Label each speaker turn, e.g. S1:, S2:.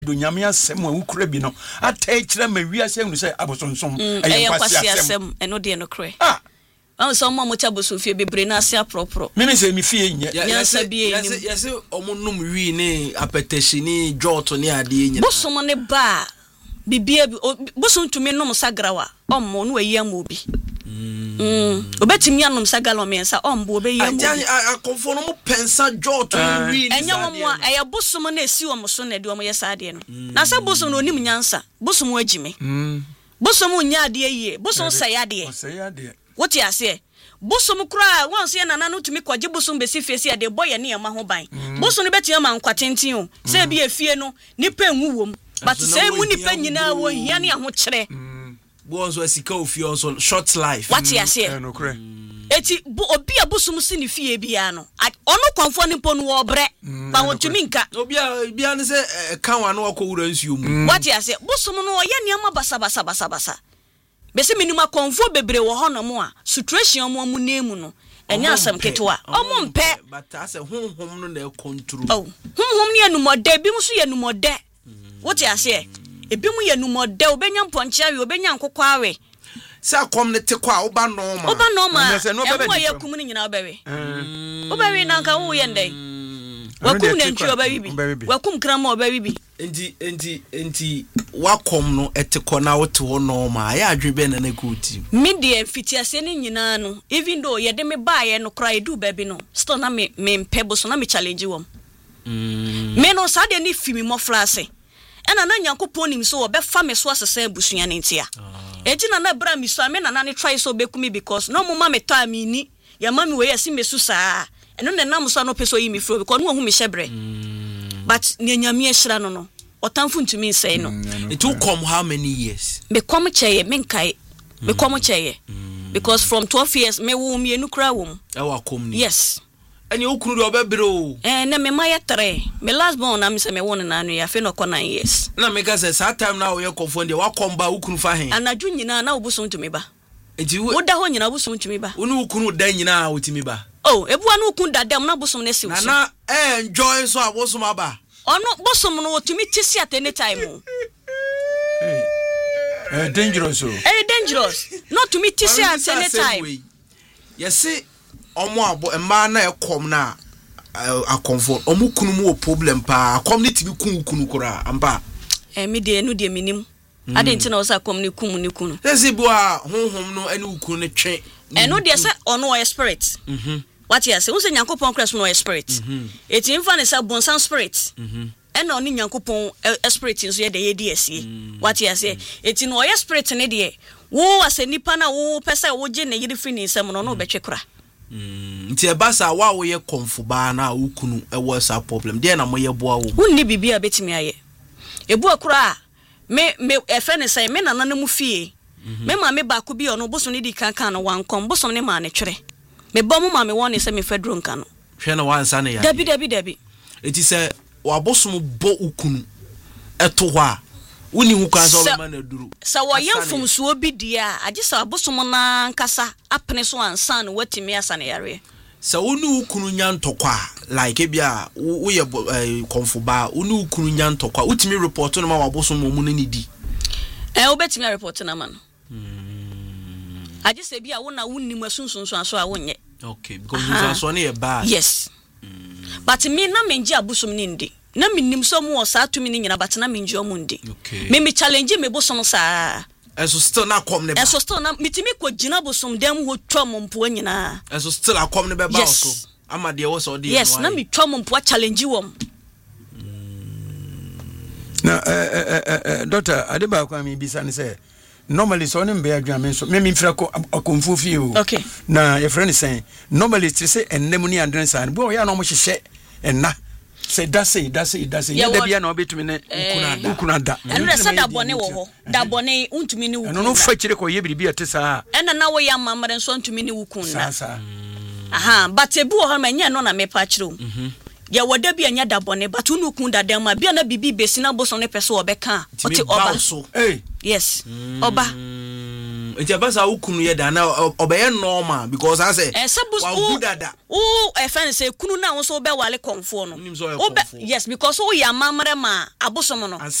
S1: do nyame asem a wukura bi no atai kire ma wiase hu say abosonsom
S2: kwasi asem eno de no kre so mo cha boso fie bebre na ase apropro
S1: me say mi fie nya
S3: yansa bie ni yase omunum wi ni apetition ni jot ni ade nya
S2: bosom ne ba bibia bosom tumi nom sagrawa ommo no ayam obi obetimi anom sagalo mensa ombo obeyam obi
S3: akonfo no mo pensa jot wi ni
S2: enya wo mo aya bosom na esi wo mo so na de wo ye saade no na sa bosom no onim nyansa bosom agime bosom nya ade yie bosom sayade what you say bosom kra once ye nana no tumi kwaje bosom besi fie se de boye ne yama ho ban bosom no betia ma nkwatenten o se bi afie no nipa enwu wom but say mu nipa nyina wo hia ne ho kire
S3: bonzo asika ofie also short life
S2: what you say eti obi abosom si ne fie bia no ono konfo ne ponu wo bre ba wotumi nka
S3: bia ne se kanwa no akowura nsuo mu
S2: what you say bosom no ye ne ama basa bese minima konfo bebre wo hono mo a situation mo mu nemu no enya asem ketewa omo mpe
S3: but ase honhom no na control
S2: honhom ne enumode bi mu so ye enumode what you say ebi mu ye enumode obenya mponche awe obenya nkokwa awe
S3: se akom ne te kwa oba normal
S2: enwo ye kum ni nyina obewe obewe na nka wo ye ndai wakum na ntwi obewe wakum krama obewe bi enti
S3: wakom no eteko na wote ho normal ya adwebe na na kuti
S2: media fitiase ni nyina no even though ye de me baaye no kra edu baby no still na me mpebo so na me challenge wom me no sa de ni fimi mo flase ena na nyankopon nim so obefa me so asesa abusua ne ntia enti na bra mi so me na ne try so bekumi because no mo ma me to amini ya ma me we yesi mesu saa eno ne nam so no peso yi mi fro because no hu me hyebre but ne nyame ehira no otamfu ntumi nsai no
S3: it took come how many years
S2: me come cheye me nkai me come cheye because from 12 years me wo me enu kra wo
S3: e wa kom ni
S2: yes
S3: ani okunu de obebere o
S2: na me ma ye 3 me last born na me se me won na anu ya fe no ko 9 years
S3: na me ka say that time na wo ye confond de wa kom ba okunu fa hen
S2: anaju nyina na obuso ntumi ba
S3: enti
S2: wo da ho nyina obuso ntumi ba
S3: onu okunu da nyina otimi ba
S2: ebuwa no okunu da dem na obuso ne siwo
S3: na enjoy so aboso ma ba
S2: ono bosom no otumi tisi at any time
S1: dangerous
S2: dangerous not to me tisi at any time
S3: yes omo abo emma na ekom na akomfort omo kunu mu problem pa akom ne tibi kunu kura amba
S2: me de enu de minim ade nti na wo sa akom ne kunu
S3: sesi bo a honhom no ene ukunu ne twe
S2: enu de se ono o spirit what you say? Who say Nyankopon Christ no spirit? It's infinite say bonsan spirit. And oni Nyankopon spirit nso ye de ye DSC. What you say? It's no your spirit ne de. Wo ase nipa na wo pesa wo je ne yiri free ni nsem no betwe kra.
S3: Nti e ba sa wa wo ye konfuba na ukunu e wo sa problem. De na mo ye boa wo.
S2: Wonni bibia betimi aye. Ebu akura me efe ne say me nana mu fie. Me ma me ba ko bi ono boso ne di kan no wankom boso ne ma ne twere. Me bomu ma me won se me fedro nka no
S3: hwe na wansa ne ya
S2: dabi
S3: eti se wabosom bo ukunu eto ho a woni hu kan so be ma na duru
S2: sa wo yemfum so obi dia age sa wabosom na nkasa apene so ansa no watimi asa ne yare
S3: sa woni ukunu nya ntokwa like bia wo ye konfuba woni ukunu nya ntokwa utimi report no ma wabosom mu ne di
S2: obetimi report na ma no age se bia wo na wonnim asunsunso aso a wonye
S3: okay because you so na bad
S2: yes but me na menji abusom ni ndi na minnim so mu osa atumi ni nyina but na menji o mu ndi me challenge me bosom saa
S3: eso still na kom ne ba
S2: eso still na mitimi ko gina bosom dem ho twom mpo nyina
S3: eso still akom ne be ba so ama de wo so de
S2: yes na mi twom mpo challenge wom
S1: na doctor adeba kwa mi bisa ne say normally so ne mbe adwame so me mfira ko akomfu fie o
S2: okay
S1: na your friend say normally it say ennem ni andren san bo ya no mo hyehyɛ enna say da say da bia na obetumi ne ukunada
S2: enu say da bone wo ho da bone untumi ne ukun
S1: no fa kire ko ye biribi ate saa
S2: ena na wo ya mamare so untumi ne ukun saa aha but ebu ho ma nya no na me pa kire o ya woda bia nya da bone but unu ukun da dem ma bia na bibi besina boso ne pese obeka oti oba
S1: hey
S2: yes oba
S3: Enti abasa ukunu ye da na obeye normal because I say
S2: friend say kunu na wo so be wale konfo no. Yes, because o ya mamre ma abosom no.